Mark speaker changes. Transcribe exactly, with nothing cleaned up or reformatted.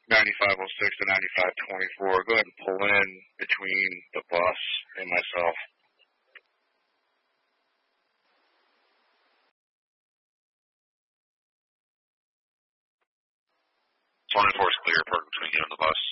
Speaker 1: ninety-five oh six to ninety-five twenty-four. Go ahead and pull in between the bus and myself.
Speaker 2: twenty-four is clear, park between you and the bus.